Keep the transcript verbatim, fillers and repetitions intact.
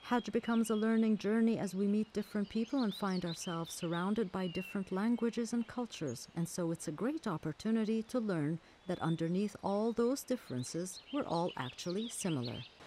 Hajj becomes a learning journey as we meet different people and find ourselves surrounded by different languages and cultures, and so it's a great opportunity to learn that underneath all those differences, we're all actually similar.